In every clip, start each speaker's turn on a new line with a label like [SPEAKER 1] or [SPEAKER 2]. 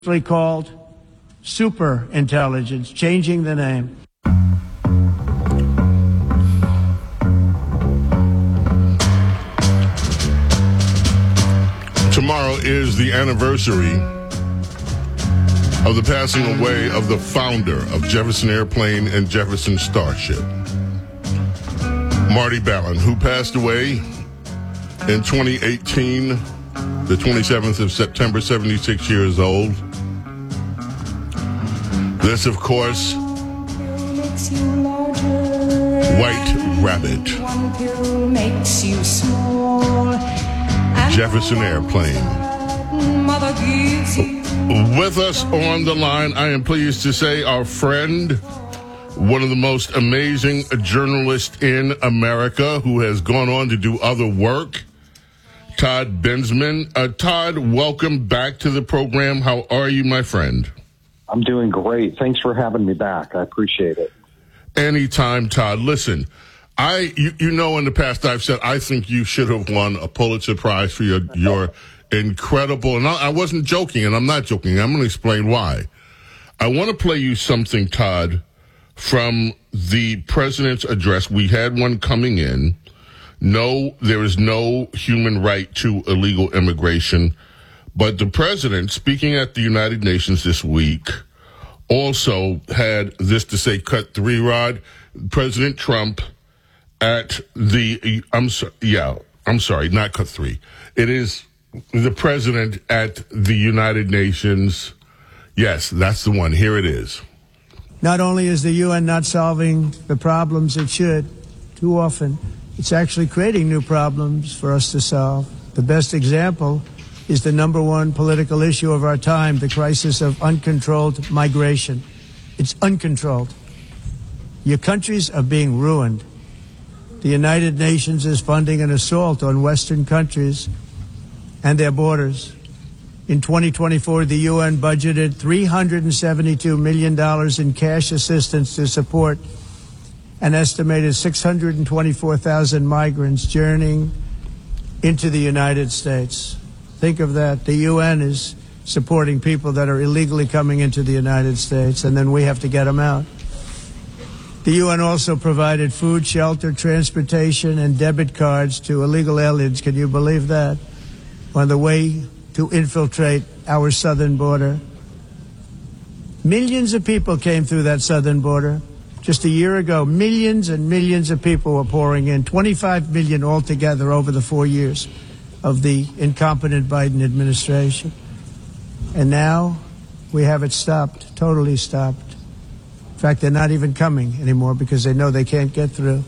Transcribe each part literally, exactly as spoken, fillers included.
[SPEAKER 1] called super intelligence, changing the name.
[SPEAKER 2] Tomorrow is the anniversary of the passing away of the founder of Jefferson Airplane and Jefferson Starship, Marty Balin, who passed away in twenty eighteen, the twenty-seventh of September, seventy-six years old. This, of course, White Rabbit, Jefferson Airplane. With us on the line, I am pleased to say, our friend, one of the most amazing journalists in America who has gone on to do other work, Todd Bensman. Uh, Todd, welcome back to the program. How are you, my friend?
[SPEAKER 3] I'm doing great. Thanks for having me back. I appreciate it.
[SPEAKER 2] Anytime, Todd. Listen, I you, you know in the past I've said I think you should have won a Pulitzer Prize for your, your incredible, and I, I wasn't joking, and I'm not joking. I'm going to explain why. I want to play you something, Todd, from the president's address. We had one coming in. No, there is no human right to illegal immigration. But the president, speaking at the United Nations this week, also had this to say, cut three, Rod. President Trump at the, I'm sorry, yeah, I'm sorry, not cut three. It is the president at the United Nations. Yes, that's the one. Here it is.
[SPEAKER 1] Not only is the U N not solving the problems it should, too often, it's actually creating new problems for us to solve. The best example is the number one political issue of our time, the crisis of uncontrolled migration. It's uncontrolled. Your countries are being ruined. The United Nations is funding an assault on Western countries and their borders. In twenty twenty-four, the U N budgeted three hundred seventy-two million dollars in cash assistance to support an estimated six hundred twenty-four thousand migrants journeying into the United States. Think of that. The U N is supporting people that are illegally coming into the United States, and then we have to get them out. The U N also provided food, shelter, transportation, and debit cards to illegal aliens. Can you believe that? On the way to infiltrate our southern border. Millions of people came through that southern border. Just a year ago, millions and millions of people were pouring in, twenty-five million altogether over the four years of the incompetent Biden administration. And now we have it stopped, totally stopped. In fact, they're not even coming anymore because they know they can't get through.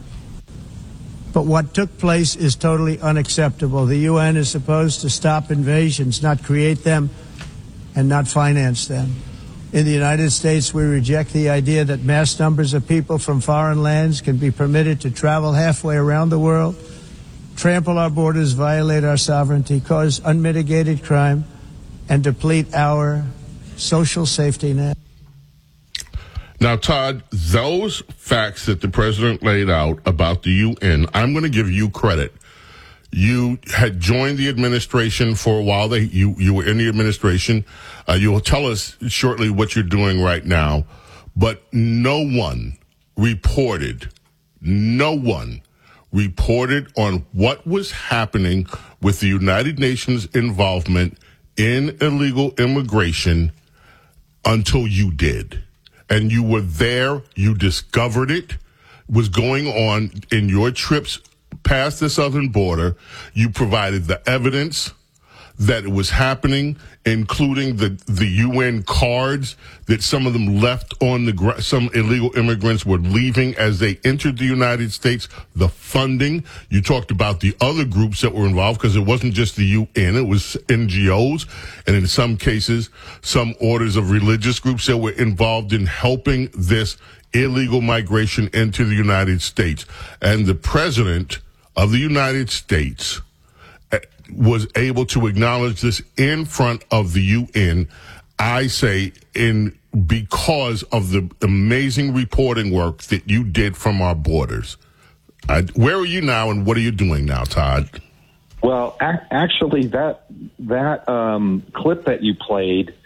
[SPEAKER 1] But what took place is totally unacceptable. The U N is supposed to stop invasions, not create them and not finance them. In the United States, we reject the idea that mass numbers of people from foreign lands can be permitted to travel halfway around the world, trample our borders, violate our sovereignty, cause unmitigated crime, and deplete our social safety net.
[SPEAKER 2] Now, Todd, those facts that the president laid out about the U N, I'm going to give you credit. You had joined the administration for a while. They, you, you were in the administration. Uh, you will tell us shortly what you're doing right now. But no one reported, no one reported on what was happening with the United Nations involvement in illegal immigration until you did. And you were there, you discovered it, was going on in your trips past the southern border. You provided the evidence that it was happening, including the, the U N cards that some of them left on the ground. Some illegal immigrants were leaving as they entered the United States. The funding. You talked about the other groups that were involved, because it wasn't just the U N, it was N G Os, and in some cases, some orders of religious groups that were involved in helping this illegal migration into the United States. And the president of the United States was able to acknowledge this in front of the U N, I say, in because of the amazing reporting work that you did from our borders. Uh, where are you now, and what are you doing now, Todd?
[SPEAKER 3] Well, ac- actually, that that um, clip that you played